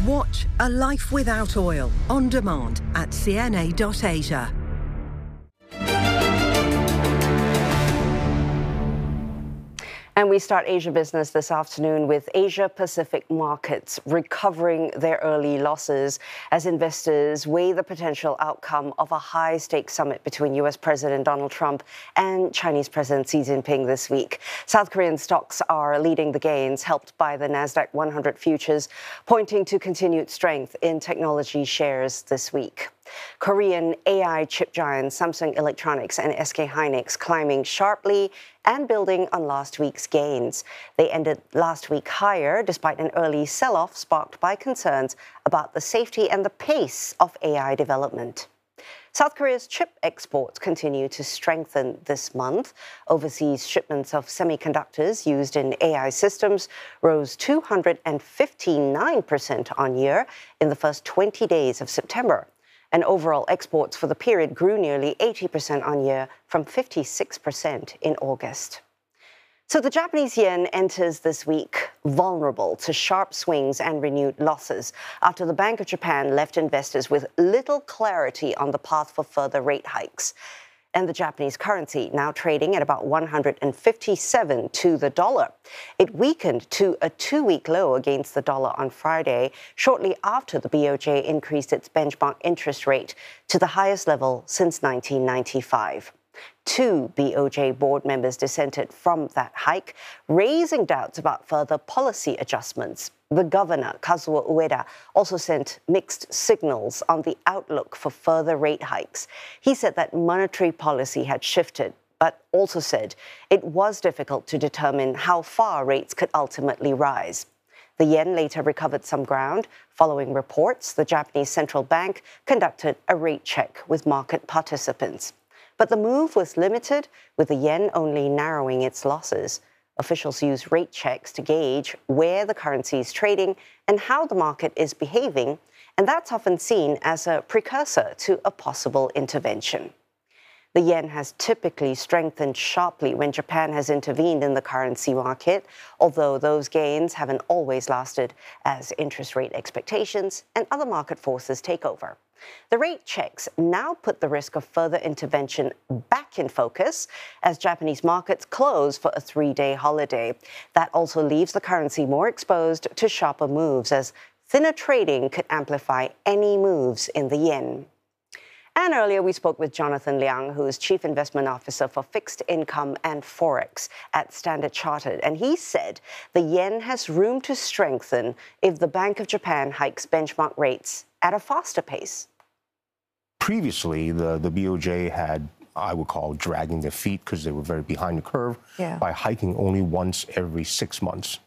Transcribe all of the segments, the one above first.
Watch A Life Without Oil on demand at cna.asia. And we start Asia Business this afternoon with Asia-Pacific markets recovering their early losses as investors weigh the potential outcome of a high-stakes summit between U.S. President Donald Trump and Chinese President Xi Jinping this week. South Korean stocks are leading the gains, helped by the Nasdaq 100 futures, pointing to continued strength in technology shares this week. Korean AI chip giants Samsung Electronics and SK Hynix climbing sharply and building on last week's gains. They ended last week higher despite an early sell-off sparked by concerns about the safety and the pace of AI development. South Korea's chip exports continue to strengthen this month. Overseas shipments of semiconductors used in AI systems rose 259% on year in the first 20 days of September. And overall exports for the period grew nearly 80% on year from 56% in August. So the Japanese yen enters this week vulnerable to sharp swings and renewed losses after the Bank of Japan left investors with little clarity on the path for further rate hikes. And the Japanese currency now trading at about 157 to the dollar. It weakened to a two-week low against the dollar on Friday, shortly after the BOJ increased its benchmark interest rate to the highest level since 1995. Two BOJ board members dissented from that hike, raising doubts about further policy adjustments. The governor, Kazuo Ueda, also sent mixed signals on the outlook for further rate hikes. He said that monetary policy had shifted, but also said it was difficult to determine how far rates could ultimately rise. The yen later recovered some ground. Following reports, the Japanese central bank conducted a rate check with market participants. But the move was limited, with the yen only narrowing its losses. Officials use rate checks to gauge where the currency is trading and how the market is behaving, and that's often seen as a precursor to a possible intervention. The yen has typically strengthened sharply when Japan has intervened in the currency market, although those gains haven't always lasted as interest rate expectations and other market forces take over. The rate checks now put the risk of further intervention back in focus as Japanese markets close for a three-day holiday. That also leaves the currency more exposed to sharper moves as thinner trading could amplify any moves in the yen. And earlier we spoke with Jonathan Liang, who is Chief Investment Officer for Fixed Income and Forex at Standard Chartered. And he said the yen has room to strengthen if the Bank of Japan hikes benchmark rates at a faster pace. Previously, the BOJ had, I would call, dragging their feet because they were very behind the curve by hiking only once every 6 months.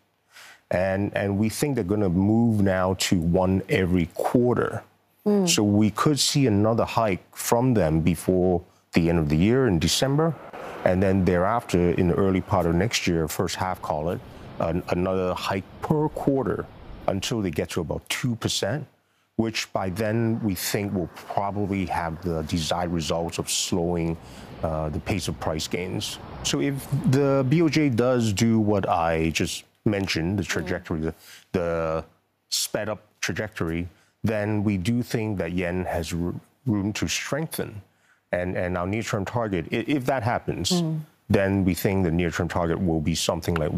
And we think they're going to move now to one every quarter. So we could see another hike from them before the end of the year in December. And then thereafter, in the early part of next year, first half, call it, another hike per quarter until they get to about 2%, which by then we think will probably have the desired results of slowing the pace of price gains. So if the BOJ does do what I just mentioned, the trajectory, the sped up trajectory, then we do think that yen has room to strengthen. And our near-term target, if that happens, then we think the near-term target will be something like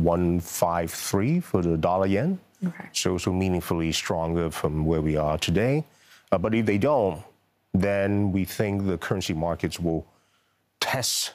153 for the dollar yen. Okay. So meaningfully stronger from where we are today. But if they don't, then we think the currency markets will test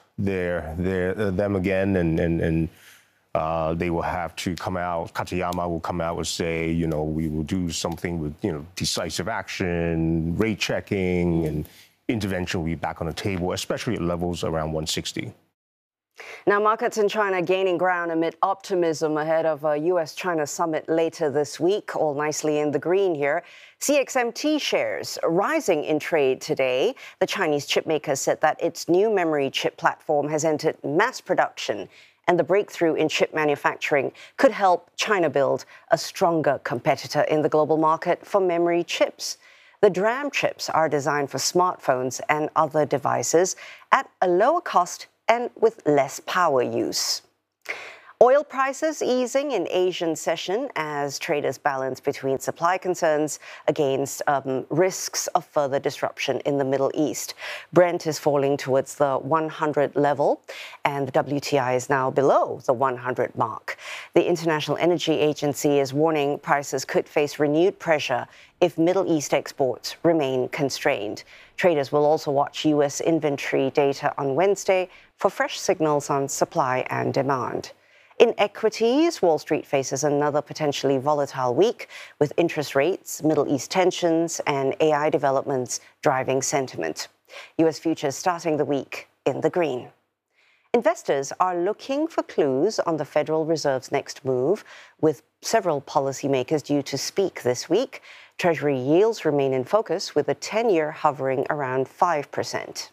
them again, and they will have to come out. Katayama will come out and say, we will do something with, decisive action, rate checking, and intervention will be back on the table, especially at levels around 160. Now, markets in China gaining ground amid optimism ahead of a U.S.-China summit later this week, all nicely in the green here. CXMT shares rising in trade today. The Chinese chipmaker said that its new memory chip platform has entered mass production, and the breakthrough in chip manufacturing could help China build a stronger competitor in the global market for memory chips. The DRAM chips are designed for smartphones and other devices at a lower cost and with less power use. Oil prices easing in Asian session as traders balance between supply concerns against risks of further disruption in the Middle East. Brent is falling towards the 100 level, and the WTI is now below the 100 mark. The International Energy Agency is warning prices could face renewed pressure if Middle East exports remain constrained. Traders will also watch U.S. inventory data on Wednesday for fresh signals on supply and demand. In equities, Wall Street faces another potentially volatile week with interest rates, Middle East tensions, and AI developments driving sentiment. U.S. futures starting the week in the green. Investors are looking for clues on the Federal Reserve's next move, with several policymakers due to speak this week. Treasury yields remain in focus, with a 10-year hovering around 5%.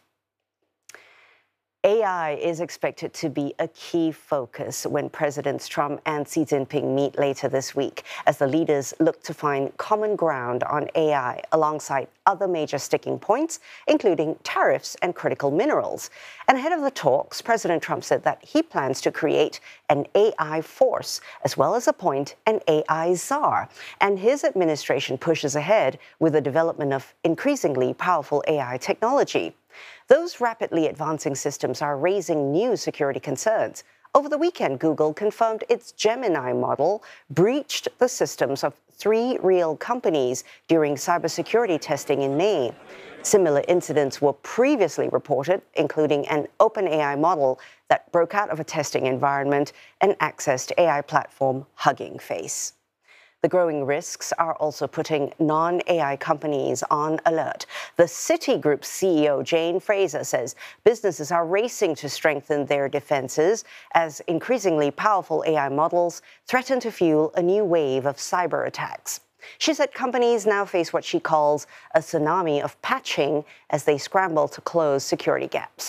AI is expected to be a key focus when Presidents Trump and Xi Jinping meet later this week, as the leaders look to find common ground on AI alongside other major sticking points, including tariffs and critical minerals. And ahead of the talks, President Trump said that he plans to create an AI force, as well as appoint an AI czar. And his administration pushes ahead with the development of increasingly powerful AI technology. Those rapidly advancing systems are raising new security concerns. Over the weekend, Google confirmed its Gemini model breached the systems of 3 real companies during cybersecurity testing in May. Similar incidents were previously reported, including an OpenAI model that broke out of a testing environment and accessed AI platform Hugging Face. The growing risks are also putting non-AI companies on alert. The Citigroup CEO, Jane Fraser, says businesses are racing to strengthen their defenses as increasingly powerful AI models threaten to fuel a new wave of cyber attacks. She said companies now face what she calls a tsunami of patching as they scramble to close security gaps.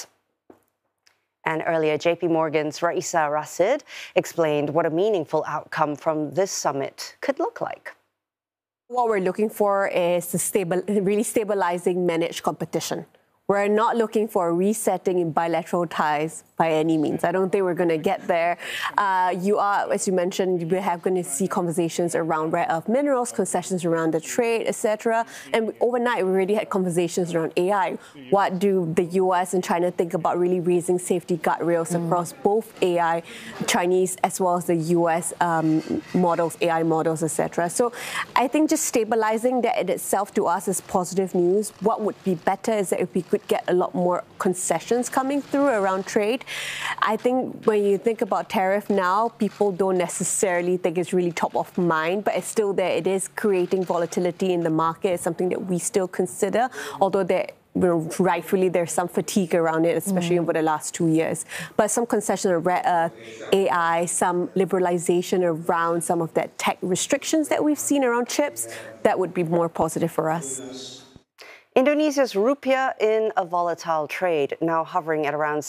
And earlier, JP Morgan's Raisa Rasid explained what a meaningful outcome from this summit could look like. What we're looking for is really stabilizing managed competition. We're not looking for a resetting in bilateral ties by any means. I don't think we're going to get there. You are, as you mentioned, we're going to see conversations around rare earth minerals, concessions around the trade, etc. And overnight, we already had conversations around AI. What do the US and China think about really raising safety guardrails across both AI, Chinese, as well as the US models, AI models, etc. So I think just stabilizing that in itself to us is positive news. What would be better is that if we could get a lot more concessions coming through around trade. I think when you think about tariff now, people don't necessarily think it's really top of mind, but it's still there. It is creating volatility in the market. It's something that we still consider, although rightfully there's some fatigue around it, especially over the last 2 years. But some concession of rare earth, AI, some liberalization around some of that tech restrictions that we've seen around chips, that would be more positive for us. Indonesia's rupiah in a volatile trade, now hovering at around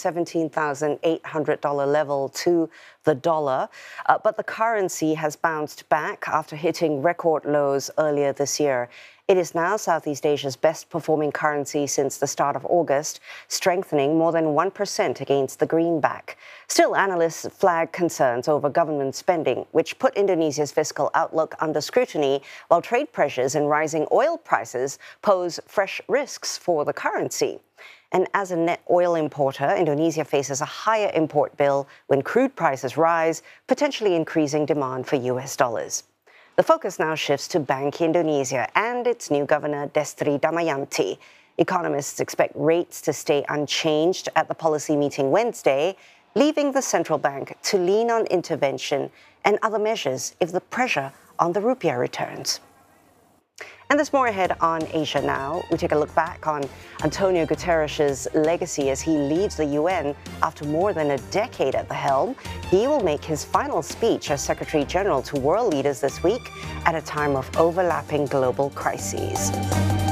$17,800 level to the dollar. But the currency has bounced back after hitting record lows earlier this year. It is now Southeast Asia's best performing currency since the start of August, strengthening more than 1% against the greenback. Still, analysts flag concerns over government spending, which put Indonesia's fiscal outlook under scrutiny, while trade pressures and rising oil prices pose fresh risks for the currency. And as a net oil importer, Indonesia faces a higher import bill when crude prices rise, potentially increasing demand for US dollars. The focus now shifts to Bank Indonesia and its new governor, Destri Damayanti. Economists expect rates to stay unchanged at the policy meeting Wednesday, leaving the central bank to lean on intervention and other measures if the pressure on the rupiah returns. And there's more ahead on Asia Now. We take a look back on Antonio Guterres' legacy as he leaves the UN after more than a decade at the helm. He will make his final speech as Secretary General to world leaders this week at a time of overlapping global crises.